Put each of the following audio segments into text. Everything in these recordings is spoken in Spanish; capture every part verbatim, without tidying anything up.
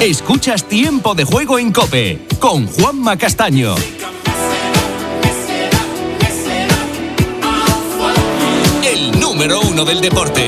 Escuchas Tiempo de Juego en COPE con Juanma Castaño. El número uno del deporte.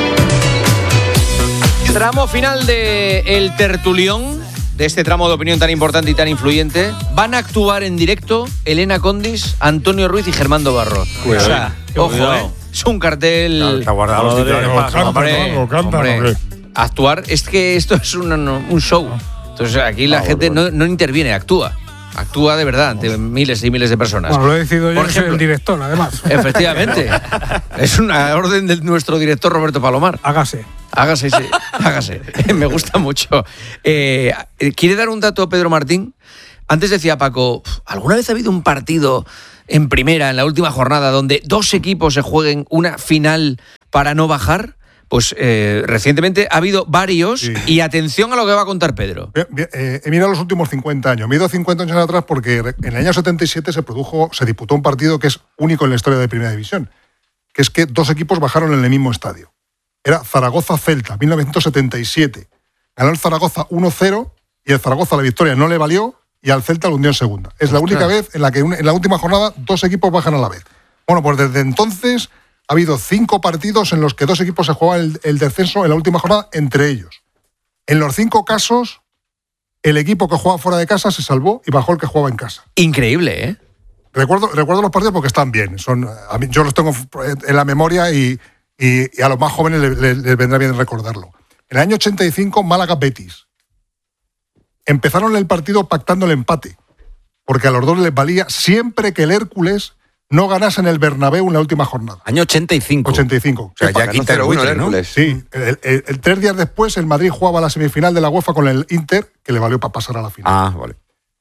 Tramo final de El Tertulión, de este tramo de opinión tan importante y tan influyente. Van a actuar en directo Elena Condis, Antonio Ruiz y Germán Barros. Cuidado, o sea, ojo, eh. Es un cartel. Está guardado los titulares para canta, hombre, ¿no? Canta, hombre, ¿no? actuar, es que esto es un, un show. Entonces aquí la ah, gente bueno, no, no interviene, actúa. Actúa de verdad ante miles y miles de personas. Bueno, lo he decidido yo, Por que soy ejemplo, el director, además. Efectivamente. Es una orden de nuestro director Roberto Palomar. Hágase. Hágase, sí, hágase. Me gusta mucho. Eh, ¿Quiere dar un dato Pedro Martín? Antes decía Paco, ¿alguna vez ha habido un partido en primera, en la última jornada, donde dos equipos se jueguen una final para no bajar? Pues eh, recientemente ha habido varios, sí. Y atención a lo que va a contar Pedro. Bien, bien, eh, he mirado los últimos cincuenta años. Me he ido cincuenta años atrás porque en el año setenta y siete se produjo, se disputó un partido que es único en la historia de Primera División, que es que dos equipos bajaron en el mismo estadio. Era Zaragoza-Celta, mil novecientos setenta y siete. Ganó el Zaragoza uno cero y el Zaragoza la victoria no le valió y al Celta lo hundió en segunda. Es la única vez en la que en la última jornada dos equipos bajan a la vez. Bueno, pues desde entonces ha habido cinco partidos en los que dos equipos se juegan el, el descenso en la última jornada entre ellos. En los cinco casos, el equipo que jugaba fuera de casa se salvó y bajó el que jugaba en casa. Increíble, ¿eh? Recuerdo, recuerdo los partidos porque están bien. Son, a mí, yo los tengo en la memoria y, y, y a los más jóvenes les, les, les vendrá bien recordarlo. En el año ochenta y cinco, Málaga-Betis. Empezaron el partido pactando el empate, porque a los dos les valía siempre que el Hércules no ganase en el Bernabéu en la última jornada. Año ochenta y cinco. ochenta y cinco. O sea, ya quita el buitre, ¿no? Sí. El, el, el, tres días después, el Madrid jugaba la semifinal de la UEFA con el Inter, que le valió para pasar a la final. Ah, vale.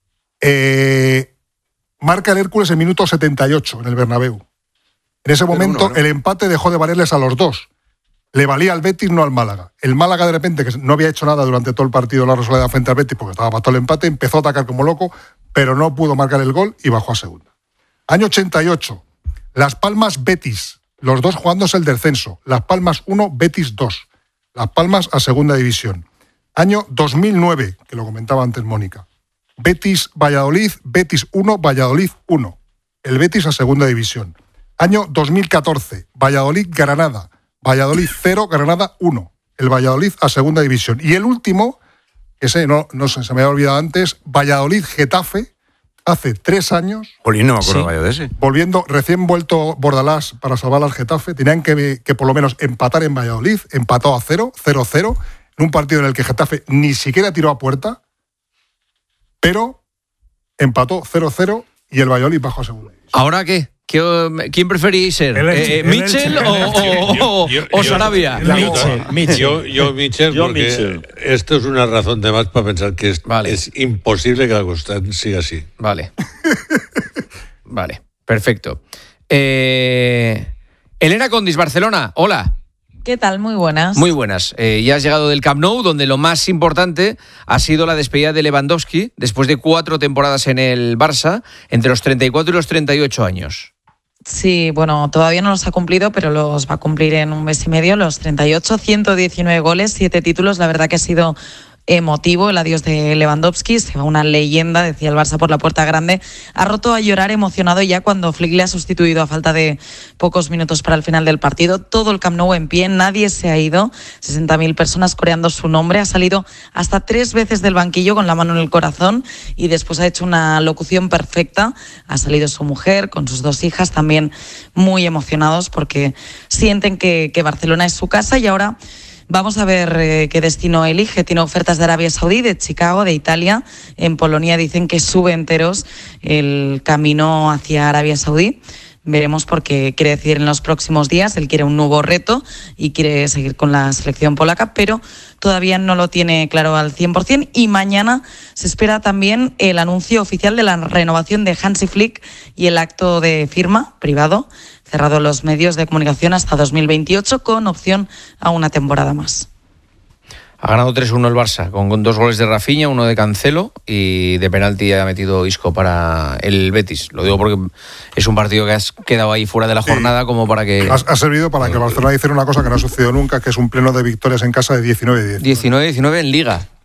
Eh, marca el Hércules en minuto setenta y ocho en el Bernabéu. En ese momento, uno, ¿no? El empate dejó de valerles a los dos. Le valía al Betis, no al Málaga. El Málaga, de repente, que no había hecho nada durante todo el partido la Rosaleda frente al Betis porque estaba para todo el empate, empezó a atacar como loco, pero no pudo marcar el gol y bajó a segunda. Año ochenta y ocho. Las Palmas Betis, los dos jugándose el descenso. Las Palmas uno, Betis dos. Las Palmas a segunda división. Año dos mil nueve, que lo comentaba antes Mónica. Betis Valladolid, Betis uno, Valladolid uno. El Betis a segunda división. Año dos mil catorce, Valladolid Granada. Valladolid cero, Granada uno. El Valladolid a segunda división. Y el último, que sé, no, no sé, se me había olvidado antes, Valladolid Getafe. Hace tres años. Jolín, no me acuerdo sí, de ese. Volviendo, recién vuelto Bordalás para salvar al Getafe, tenían que, que por lo menos empatar en Valladolid, empató a cero, cero cero, en un partido en el que Getafe ni siquiera tiró a puerta, pero empató cero cero y el Valladolid bajó a segunda. ¿Ahora qué? ¿Quién preferís ser? Eh, ¿Mitchell o, o, o Sarabia? Mitchell, Mitchell. Yo, yo Mitchell, yo porque Mitchell. Esto es una razón de más para pensar que es, vale. es imposible que la Constant siga así. Vale. Vale, perfecto. Eh, Elena Condis, Barcelona, hola. ¿Qué tal? Muy buenas. Muy buenas. Eh, ya has llegado del Camp Nou, donde lo más importante ha sido la despedida de Lewandowski después de cuatro temporadas en el Barça, entre los treinta y cuatro y los treinta y ocho años. Sí, bueno, todavía no los ha cumplido, pero los va a cumplir en un mes y medio, los treinta y ocho, ciento diecinueve goles, siete títulos. La verdad que ha sido emotivo el adiós de Lewandowski, se va una leyenda, decía el Barça por la puerta grande, ha roto a llorar emocionado ya cuando Flick le ha sustituido a falta de pocos minutos para el final del partido. Todo el Camp Nou en pie, nadie se ha ido, sesenta mil personas coreando su nombre, ha salido hasta tres veces del banquillo con la mano en el corazón y después ha hecho una locución perfecta, ha salido su mujer con sus dos hijas también muy emocionados porque sienten que, que Barcelona es su casa y ahora vamos a ver eh, qué destino elige. Tiene ofertas de Arabia Saudí, de Chicago, de Italia. En Polonia dicen que sube enteros el camino hacia Arabia Saudí. Veremos porque quiere decir en los próximos días. Él quiere un nuevo reto y quiere seguir con la selección polaca, pero todavía no lo tiene claro al cien por ciento. Y mañana se espera también el anuncio oficial de la renovación de Hansi Flick y el acto de firma privado cerrado los medios de comunicación hasta dos mil veintiocho con opción a una temporada más. Ha ganado tres uno el Barça, con, con dos goles de Rafinha, uno de Cancelo y de penalti ha metido Isco para el Betis. Lo digo porque es un partido que has quedado ahí fuera de la jornada, sí, como para que... Ha, ha servido para que Barcelona hiciera una cosa que no ha sucedido nunca, que es un pleno de victorias en casa de diecinueve diecinueve. diecinueve diecinueve en Liga.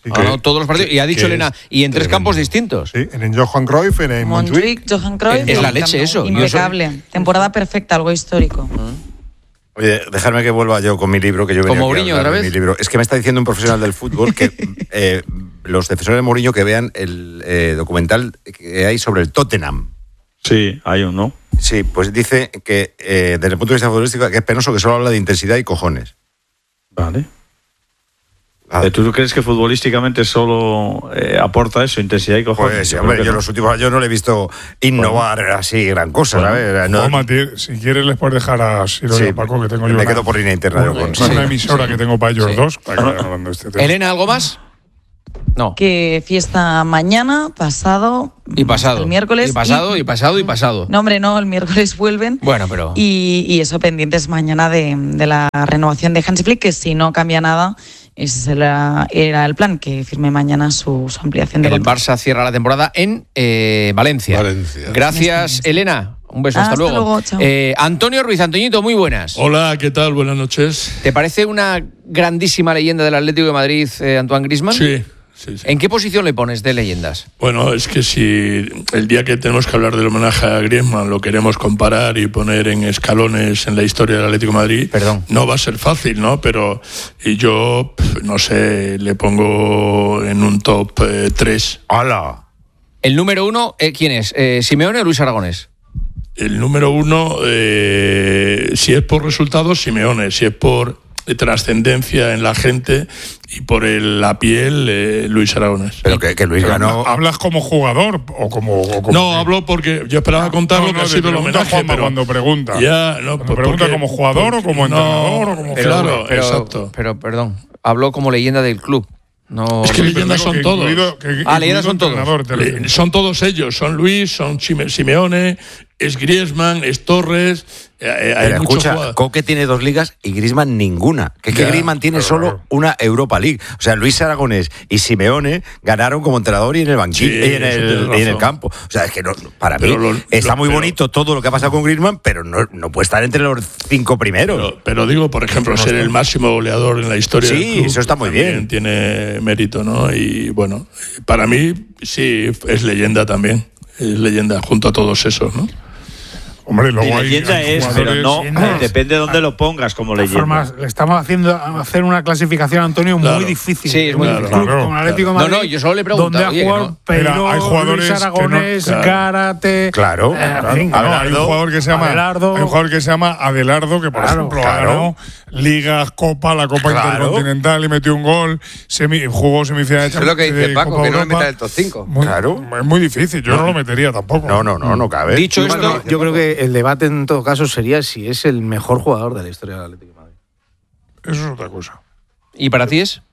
Sí. Ah, no, todos los partidos. Y ha dicho Elena, y en tres campos distintos. Sí, en el Johan Cruyff, en el Montjuic. Johan Cruyff. Es la leche eso. Impecable. Soy... Temporada perfecta, algo histórico. Oye, dejadme que vuelva yo con mi libro, que yo venía ¿Como Mourinho otra vez? Mi libro. Es que me está diciendo un profesional del fútbol que eh, los defensores de Mourinho que vean el eh, documental que hay sobre el Tottenham. Sí, hay uno. Sí, pues dice que eh, desde el punto de vista futbolístico que es penoso, que solo habla de intensidad y cojones. Vale. Ah. ¿Tú crees que futbolísticamente solo eh, aporta eso, intensidad y cojones? Pues sí, hombre, yo en no. los últimos años no le he visto innovar bueno. así gran cosa, bueno. ¿sabes? No, Mati, si quieres les puedes dejar a Siro y a Paco, que tengo yo me una, quedo por línea interna. Bueno, con, una sí. emisora que tengo para ellos sí. dos, para que vayan hablando de este tema. Elena, ¿algo más? No. Que fiesta mañana, pasado. Y pasado. El miércoles. Y pasado, y, y pasado, y pasado. No, hombre, no, el miércoles vuelven. Bueno, pero. Y, y eso pendientes mañana de, de la renovación de Hansi Flick, que si no cambia nada, ese era, era el plan, que firme mañana su, su ampliación de El contrato. Barça cierra la temporada en eh, Valencia. Valencia. Gracias, Elena. Un beso, Ah, hasta, hasta luego. luego chao. Eh, Antonio Ruiz, Antoñito, muy buenas. Hola, ¿qué tal? Buenas noches. ¿Te parece una grandísima leyenda del Atlético de Madrid, eh, Antoine Griezmann? Sí. Sí, sí. ¿En qué posición le pones de leyendas? Bueno, es que si el día que tenemos que hablar del homenaje a Griezmann lo queremos comparar y poner en escalones en la historia del Atlético de Madrid, Perdón. no va a ser fácil, ¿no? Pero y yo, no sé, le pongo en un top eh, tres. ¡Hala! El número uno, eh, ¿quién es? Eh, ¿Simeone o Luis Aragonés? El número uno, eh, si es por resultados, Simeone. Si es por trascendencia en la gente y por el, la piel, eh, Luis Aragonés. Pero que, que Luis Pero ganó. ¿Hablas como jugador o como.? O como no, que... hablo porque yo esperaba contar no, lo que no, ha sido el homenaje. Juanma, pero cuando pregunta. Ya, no, cuando pregunta porque, como jugador porque, o como entrenador no, o como. Pero, claro, pero, exacto. Pero, perdón, habló como leyenda del club. No, es que no, leyendas son todos. Incluido, que, ah, leyendas son todos. Le, son todos ellos. Son Luis, son Simeone, es Griezmann, es Torres. Eh, hay Pero muchos escucha, jugadores. Coque tiene dos ligas y Griezmann ninguna. Que es que Ya, Griezmann tiene claro, solo claro. una Europa League. O sea, Luis Aragonés y Simeone ganaron como entrenador y en el banquillo Sí, y, en el, y en el campo. O sea, es que no, para Pero mí lo, está lo, muy pero, bonito todo lo que ha pasado con Griezmann, pero no, no puede estar entre los cinco primeros. Pero, pero digo, por ejemplo, ser el máximo goleador en la historia Sí, del club, eso está muy bien. Tiene mérito, ¿no? Y bueno, para mí sí es leyenda también. Es leyenda junto a todos esos, ¿no? Hombre, luego Mi hay, leyenda hay es, pero no, leyendas. depende de dónde lo pongas como De leyenda. formas, le estamos haciendo hacer una clasificación, Antonio, Claro. muy difícil. Sí, es muy Un difícil. club Claro, como el Atlético de claro. Madrid, No, no, yo solo le he preguntado, donde ha oye, jugado que no. Peiró, Mira, hay jugadores Luis que no- Aragonés, claro. Gárate. Claro, eh, claro. en fin, No, hay un Abelardo, jugador que se llama Abelardo. hay un jugador que se llama Adelardo, que por Claro, ejemplo claro. ha ganado ligas, Copa, la Copa Claro. Intercontinental y metió un gol, semi, jugó semifinal de Eso es lo que dice de Paco, Copa que no le Europa. meta el top cinco. Muy, Claro. Es muy difícil, yo no, lo metería tampoco. No, no, no, no cabe. Dicho Bueno, esto, yo creo que el debate en todo caso sería si es el mejor jugador de la historia del Atlético de Madrid. Eso es otra cosa. ¿y para ti es?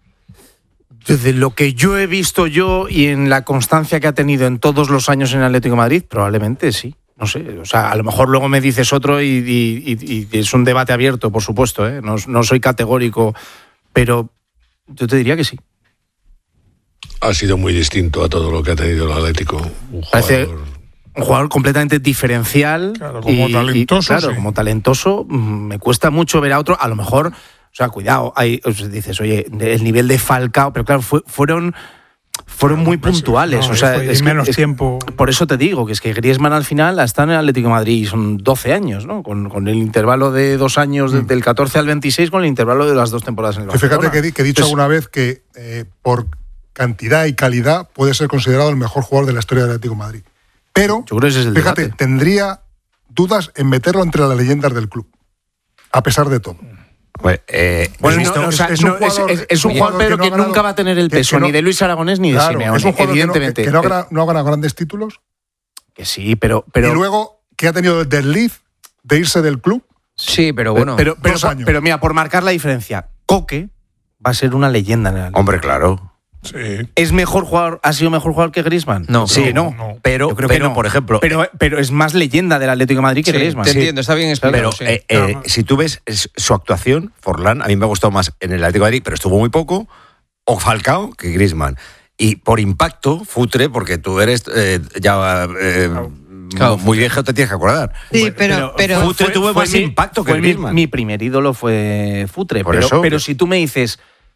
Desde lo que yo he visto yo y en la constancia que ha tenido en todos los años en el Atlético de Madrid, probablemente sí. No sé, o sea, a lo mejor luego me dices otro y, y, y, y es un debate abierto, por supuesto, ¿eh? No, no soy categórico, pero yo te diría que sí. Ha sido muy distinto a todo lo que ha tenido el Atlético. Un Parece jugador... un jugador completamente diferencial. Claro, como talentoso, Claro, sí. como talentoso, mm, me cuesta mucho ver a otro, a lo mejor, o sea, cuidado, hay, o sea, dices, oye, el nivel de Falcao, pero claro, fue, fueron... Fueron muy puntuales, no, o sea, fue es que- menos es que- tiempo. por eso te digo que es que Griezmann al final está en el Atlético de Madrid y son doce años, ¿no? Con, con el intervalo de dos años, de- del catorce al veintiséis, con el intervalo de las dos temporadas en el Que fíjate Barcelona. que, di- que he dicho Entonces, alguna vez que eh, por cantidad y calidad puede ser considerado el mejor jugador de la historia del Atlético de Madrid. Pero, Yo creo que ese es el fíjate, debate. tendría dudas en meterlo entre las leyendas del club, a pesar de todo. Pues, eh, Bueno, ¿has no, visto? no, o sea, Es un no, es, jugador- es- es un un jugador, jugador pero que que, no ha ganado- nunca va a tener el que- peso que no- ni de Luis Aragonés ni de Claro, Simeone, es un jugador que no- evidentemente. que, que no, ha ganado, no ha ganado grandes títulos Que sí, pero... pero y luego que ha tenido el desliz de irse del club. Sí, pero bueno. pero, pero, dos años. pero mira, por marcar la diferencia, Coque va a ser una leyenda en el Atlético. Hombre, claro. Sí. ¿Es mejor jugador, ha sido mejor jugador que Griezmann? No, sí, no, no. no. Pero, Yo creo pero que no. por ejemplo, Pero, pero es más leyenda del Atlético de Madrid que Sí, Griezmann. te Sí. entiendo, está bien explicado. pero sí. eh, eh, si tú ves es- su actuación, Forlán, a mí me ha gustado más en el Atlético de Madrid, pero estuvo muy poco, o Falcao que Griezmann. Y por impacto, Futre, porque tú eres eh, ya eh, Claro, muy viejo, te tienes que acordar. Sí, pero, pero, Futre tuvo más mi- impacto que fue mi, Griezmann. mi primer ídolo fue Futre. Por pero, eso. pero si tú me dices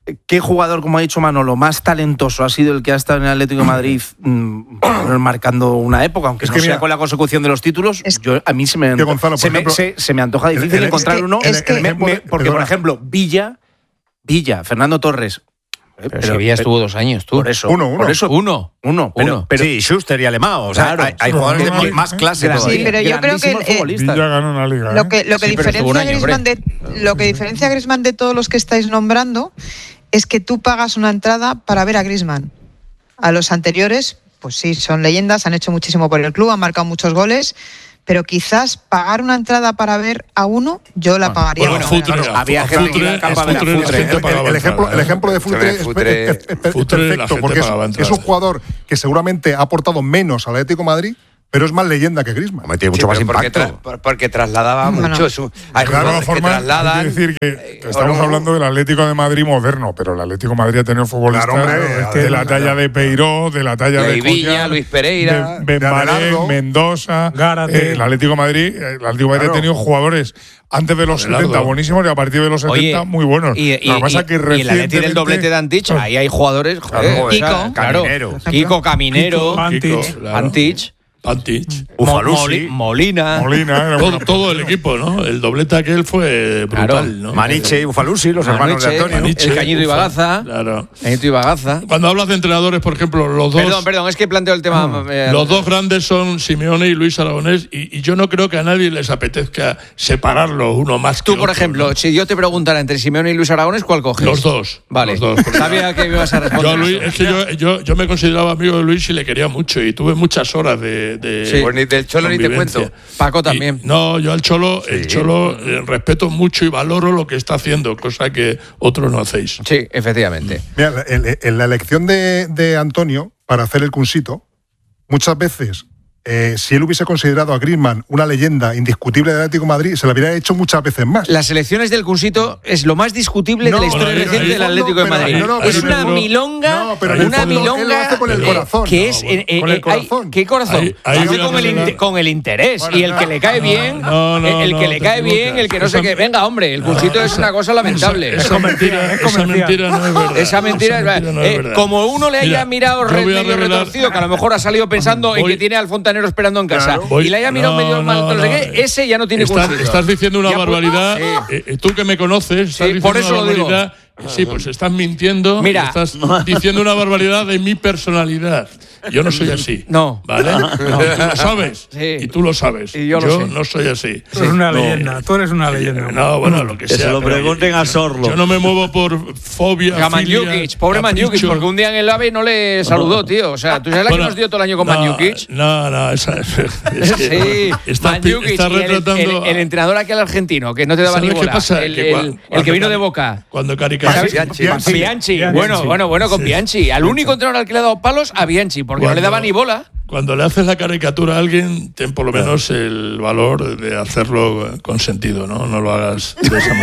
¿qué jugador, como ha dicho Manolo, más talentoso ha sido el que ha estado en el Atlético de Madrid mmm, marcando una época, aunque es no que sea mira, con la consecución de los títulos? Es, yo, a mí se me, Gonzalo, se, ejemplo, me se, se me antoja difícil el, el, encontrar es que, uno. Es que, me, me, porque, perdona. por ejemplo, Villa, Villa, Fernando Torres. Pero, pero Sevilla estuvo dos años, tú. Por eso. Uno, uno. Por eso, uno. Uno. Pero, uno. Pero, sí, Schuster y Alemão. O sea, claro, hay, hay jugadores de más, más clase todavía. Sí, pero yo creo que eh, Villa ganó una liga. ¿eh? Lo que, lo que sí, diferencia año, a Griezmann de, lo que diferencia a Griezmann de todos los que estáis nombrando es que tú pagas una entrada para ver a Griezmann. A los anteriores, pues sí, son leyendas, han hecho muchísimo por el club, han marcado muchos goles. Pero quizás pagar una entrada para ver a uno, yo la pagaría. Bueno, Futre, claro, había gente que iba al campo a ver a Futre. El, el, ejemplo, el ejemplo de Futre es, Futre, es, es, es perfecto, porque es, es un jugador que seguramente ha aportado menos al Atlético de Madrid, pero es más leyenda que Griezmann. Tiene mucho sí, más porque impacto. Tra porque trasladaba bueno. mucho. Su, hay claro, jugadores forma, que trasladan. Hay que decir que estamos hablando del Atlético de Madrid moderno, pero el Atlético de Madrid ha tenido futbolistas claro, hombre, de, de la talla de Peiró, de la talla de Viña, Luis Pereira, de Benbaré, Mendoza, eh, el Atlético de Madrid, el Atlético de Madrid claro. ha tenido jugadores antes de los setenta buenísimos y a partir de los setenta Oye, muy buenos. Y, y, pasa que y el Atlético del doblete de Antich, ahí hay jugadores. Claro, Kiko, claro, Caminero, Kiko Caminero, Antich, Antich. Antich, Ufalusi, Molina, Molina todo, todo el equipo, ¿no? El doblete aquel fue brutal, claro. ¿no? Maniche y Ufalusi, los Maniche, hermanos de Antonio. Maniche, el Cañito y Bagaza. Claro. Cañito y Bagaza. Cuando hablas de entrenadores, por ejemplo, los dos. Perdón, perdón, es que planteo el tema. No, eh, los dos grandes son Simeone y Luis Aragonés, y, y yo no creo que a nadie les apetezca separarlos uno más que Tú, por otro, ejemplo, ¿no? si yo te preguntara entre Simeone y Luis Aragonés, ¿cuál coges? Los dos. Vale. Los dos. Sabía que me ibas a responder. Yo, Luis, es que yo, yo, yo me consideraba amigo de Luis y le quería mucho, y tuve muchas horas de. de sí. Pues del Cholo ni te cuento. Paco también. Y, no, yo al Cholo, sí. el Cholo eh, respeto mucho y valoro lo que está haciendo, cosa que otros no hacéis. Sí, efectivamente. Mira, en, en la elección de, de Antonio para hacer el Cunsito, muchas veces, eh, si él hubiese considerado a Griezmann una leyenda indiscutible del Atlético de Madrid, se lo habría hecho muchas veces más. Las elecciones del Cunsito es lo más discutible no, de la historia bueno, reciente del Atlético de Madrid. No, no, es una pero, milonga, no, pero una fondo, milonga él lo hace con el corazón. Que es, no, bueno, eh, con el corazón. Hay, ¿Qué corazón? Ahí, ahí hace con el, inter, con el interés. Bueno, y el que le cae bien, no, no, el que no, le cae bien, el que no sé qué. Venga, hombre, el Cunsito es una cosa lamentable. Esa mentira, esa mentira no es verdad. Esa mentira es verdad. Como uno le haya mirado medio retorcido, que a lo mejor ha salido pensando en que tiene al fontanero esperando en casa. Voy, y le haya mirado no, medio mal, no, no, sé ese ya no tiene estás, Cunsito. Estás diciendo una ya, barbaridad. Sí. Eh, tú que me conoces, estás sí, diciendo por eso una lo barbaridad. Digo. Sí, pues estás mintiendo. Mira. Estás diciendo una barbaridad de mi personalidad. Yo no soy así. No. ¿Vale? No. Tú lo sabes. Sí. Y tú lo sabes. Y yo, yo lo sé. no soy así. Tú eres una no. leyenda. Tú eres una leyenda. No, bueno, lo que, que sea. Que se lo pregunten a Sorlo. Yo no me muevo por fobia. A Manjukic, pobre Manjukic, porque un día en el AVE no le saludó, tío. O sea, ¿tú sabes la bueno, que nos dio todo el año con no, Manjukic? No, no, esa es. es que, sí, está, Manjukic, está retratando el, el, el entrenador aquel argentino, que no te daba ni bola. ¿Qué pasa? El, que el, el que vino de Boca. Cuando caricatura. Bianchi. Bianchi. Bueno, bueno, bueno, con Bianchi. Al único entrenador al que le ha dado palos, a Bianchi, porque no le daba ni bola. Cuando le haces la caricatura a alguien, ten por lo menos el valor de hacerlo con sentido, ¿no? No lo hagas de esa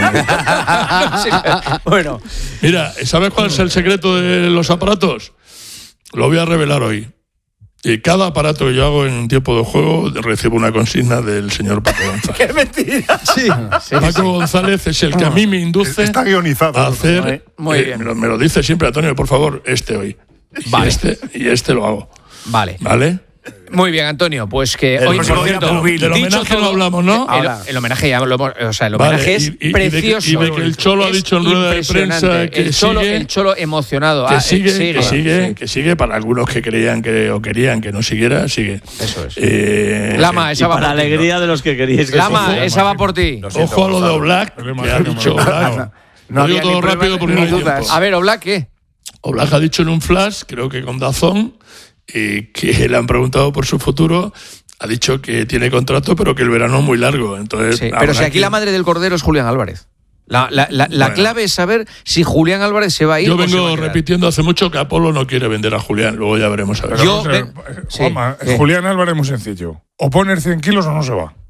manera. Bueno. Mira, ¿sabes cuál es el secreto de los aparatos? Lo voy a revelar hoy. Y cada aparato que yo hago en tiempo de juego recibo una consigna del señor Paco González. ¡Qué mentira! Sí, sí, Paco sí. González es el que a mí me induce Está guionizado, a hacer... Muy eh, bien. Me lo, me lo dice siempre Antonio, por favor, este hoy. Vale. Y este, y este lo hago. Vale. ¿Vale? Muy bien, Antonio, pues que el hoy, por cierto, del homenaje no hablamos, ¿no? El, el homenaje ya lo hemos, o sea, el homenaje vale, es y, y, precioso. Y de, que, y de que el Cholo ha dicho en rueda de prensa que el Cholo, sigue, el Cholo emocionado, que ah, sigue, sigue, que sigue, sí. que sigue para algunos que creían que o querían que no siguiera, sigue. Eso es. Eh, Lama, esa va para por alegría ti, de los que queríais que Lama, fuera. esa va por ti. Ojo a lo de Oblak, que ha dicho Oblak. No digo todo rápido porque no hay tiempo. A ver, Oblak, ¿qué? Oblak ha dicho en un flash, creo que con Dazón, eh, que le han preguntado por su futuro. Ha dicho que tiene contrato, pero que el verano es muy largo. Entonces, sí, pero si aquí que... la madre del cordero es Julián Álvarez. La, la, la, la bueno. clave es saber si Julián Álvarez se va a ir. Yo o vengo se va a repitiendo hace mucho que Apolo no quiere vender a Julián. Luego ya veremos a ver. Yo, ver, sí, Juanma, sí. Julián Álvarez es muy sencillo. O poner cien kilos o no se va.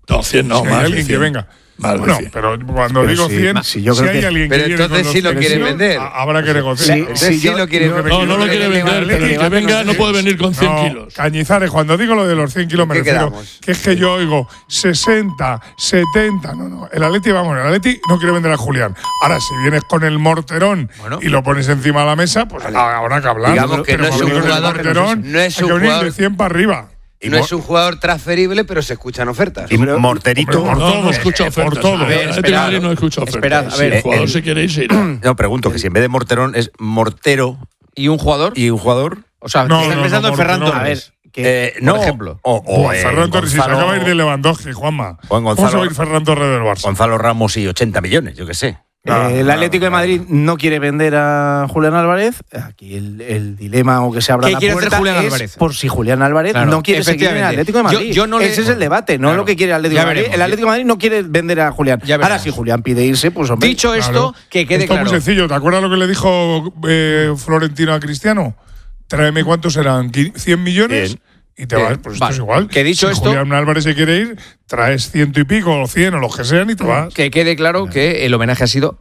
No, cien no, si más hay alguien de que venga. Más de Bueno, cien. pero cuando Pero digo sí, cien, sí, yo si creo hay que- alguien que Pero viene entonces con sí lo los quiere cien, vender. ha- Habrá que negociar. Sí, Entonces sí, sí yo- lo quiere yo- vender. No, no lo quiere el vender, debate- pero el el que debate no venga sé no qué puede es. venir con cien No, kilos. Cañizares, cuando digo lo de los cien kilos me ¿Qué refiero quedamos? que es que yo oigo sesenta, setenta, no, no. El Atleti, vamos, el Atleti no quiere vender a Julián. Ahora, si vienes con el morterón Bueno. y lo pones encima de la mesa, pues habrá que hablar. Digamos que Pero no es para un venir con el jugador- morterón, no es hay un que venir jugador- de cien para arriba. Y No mo- es un jugador transferible, pero se escuchan ofertas. y morterito. Hombre, por No, no todo, escucha eh, por ofertas. todo. El A ver, Atlético de esperad, Madrid no escucha ofertas. esperad, a Si ver, el jugador el- se quiere ir, se irá. No, pregunto que si en vez de morterón es mortero ¿Y un jugador? y un jugador. O sea, No, estás no, pensando no, en Ferran Morterón. Torres. A ver, que- Eh, no, ejemplo. O, o Buah, eh, Ferran Torres, si se Gonzalo- acaba de ir de Lewandowski, Juanma. Juan ¿Cómo se Gonzalo- va a ir Ferran Torres del Barça? Gonzalo Ramos y ochenta millones, yo qué sé. No, Eh, el no, Atlético de no. Madrid no quiere vender a Julián Álvarez. Aquí el, el dilema o que se abra ¿Qué la quiere hacer puerta Julián es Álvarez? por si Julián Álvarez Claro, no quiere seguir en el efectivamente. Atlético de Madrid. Yo- yo no le- Ese es el debate, no Claro. lo que quiere el Atlético Ya de Madrid. veremos. El Atlético de Madrid no quiere vender a Julián. Ya veremos. Ahora, si Julián pide irse, pues hombre. Dicho esto, Claro. que quede Esto es claro. muy sencillo. ¿Te acuerdas lo que le dijo eh, Florentino a Cristiano? Tráeme cuántos eran, ¿Qui- cien millones. Bien. Y te Bien. vas, pues Vale. esto es igual. Que dicho si esto- Julián Álvarez se quiere ir, traes ciento y pico, o cien, o los que sean, y te vas. Que quede claro que el homenaje ha sido